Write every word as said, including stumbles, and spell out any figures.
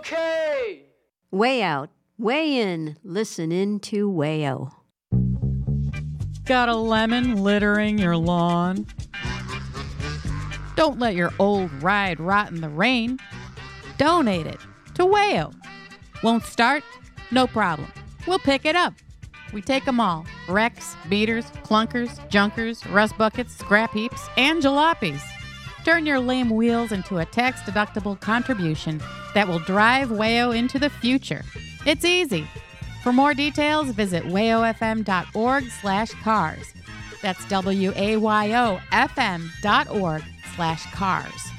okay. Way out, way in, listen in to Wayo. Got a lemon littering your lawn? Don't let your old ride rot in the rain. Donate it to Wayo. Won't start? No problem. We'll pick it up. We take them all. Wrecks, beaters, clunkers, junkers, rust buckets, scrap heaps, and jalopies. Turn your lame wheels into a tax-deductible contribution that will drive Wayo into the future. It's easy. For more details, visit wayofm.org slash cars. That's W-A-Y-O-F-M dot org slash cars.